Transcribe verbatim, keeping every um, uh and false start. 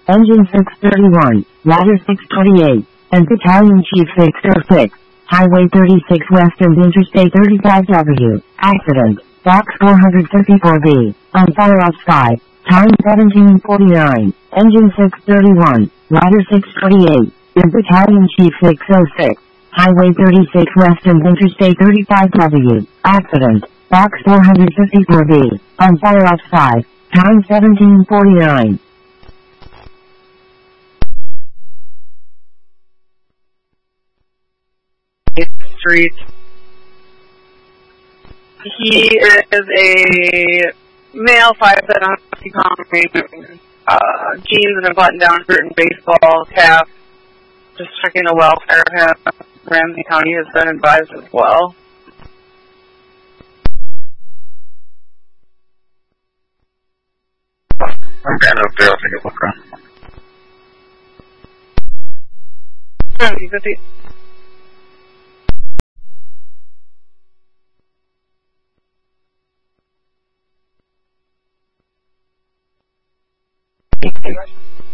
Engine six thirty-one, Ladder six twenty-eight, and Battalion Chief six oh six, Highway thirty-six West and Interstate thirty-five W, accident, Box four fifty-four B, on fire off five, time seventeen forty-nine, Engine six thirty-one, Ladder six twenty-eight, and Battalion Chief six oh six, Highway thirty-six West and Interstate thirty-five W, accident, Box four fifty-four B, on fire off five, time seventeen forty-nine. Street. He is a male, five foot on fifty pound, uh, jeans and a button down shirt and baseball cap. Just checking the welfare of him. Ramsey County has been advised as well. Okay, no, I'll take a look around. fifty fifty. Thank you.